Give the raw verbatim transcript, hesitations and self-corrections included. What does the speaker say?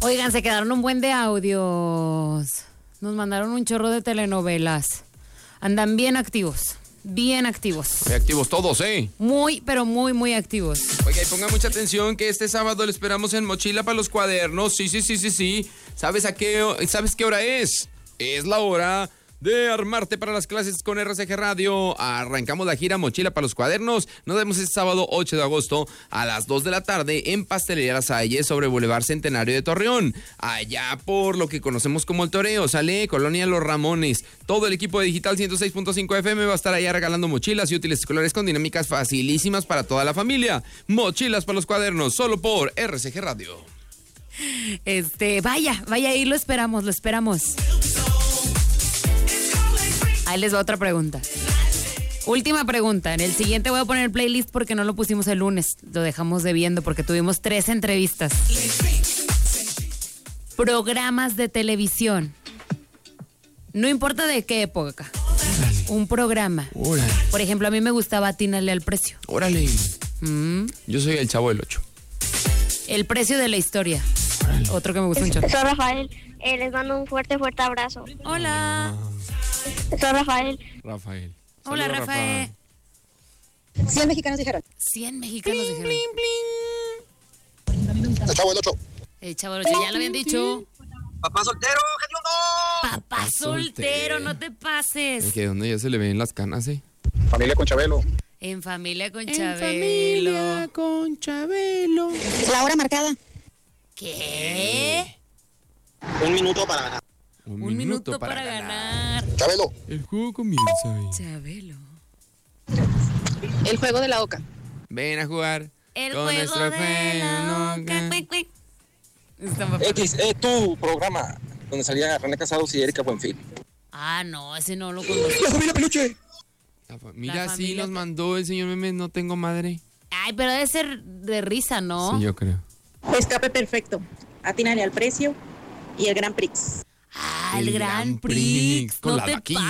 Oigan, se quedaron un buen de audios. Nos mandaron un chorro de telenovelas. Andan bien activos. Bien activos. Muy activos todos, ¿eh? Muy, pero muy, muy activos. Oiga, y ponga mucha atención que este sábado le esperamos en Mochila para los Cuadernos. Sí, sí, sí, sí, sí. ¿Sabes a qué, sabes qué hora es? Es la hora de armarte para las clases con R C G Radio. Arrancamos la gira Mochila para los Cuadernos. Nos vemos este sábado ocho de agosto a las dos de la tarde en Pastelería La Salle sobre Boulevard Centenario de Torreón. Allá por lo que conocemos como El Toreo, sale Colonia Los Ramones. Todo el equipo de Digital ciento seis punto cinco F M va a estar allá regalando mochilas y útiles escolares con dinámicas facilísimas para toda la familia. Mochilas para los Cuadernos, solo por R C G Radio. Este, vaya, vaya, ahí lo esperamos, lo esperamos. Ahí les va otra pregunta. Última pregunta. En el siguiente voy a poner el playlist porque no lo pusimos el lunes. Lo dejamos debiendo porque tuvimos tres entrevistas. Programas de televisión. No importa de qué época. Órale. Un programa. Órale. Por ejemplo, a mí me gustaba Atínale al precio. Órale. Mm. Yo soy el Chavo del Ocho. El precio de la historia. Órale. Otro que me gusta mucho. Soy Rafael. Eh, les mando un fuerte, fuerte abrazo. Hola. Soy Rafael. Rafael. Hola, Saludos, Rafael. Rafa. cien mexicanos dijeron. cien mexicanos Bling, dijeron. bling, bling. El Chavo del Ocho. El Chavo del Ocho, ya lo habían dicho. Papá soltero, hediondo. Papá soltero, no te pases. Es que donde ya se le ven las canas, ¿eh? Familia con Chabelo. En familia con En Chabelo. familia con Chabelo. La hora marcada. ¿Qué? Un minuto para ganar. Un, Un minuto para ganar. Chabelo. El juego comienza ahí. Chabelo. El juego de la oca. Ven a jugar. El con juego nuestro de fe- la oca. Cuic, cuic. Está muy padre. X, es tu programa donde salía René Casados y Erika Buenfil. Ah, no, ese no lo conozco. La familia Peluche. La fa- Mira, La sí familia nos que- mandó el señor Memes, no tengo madre. Ay, pero debe ser de risa, ¿no? Sí, yo creo. Escape perfecto. Atínale al precio y el Gran Prix. Ah, el, El Gran Gran Prix. Prix, con No la te vaquilla.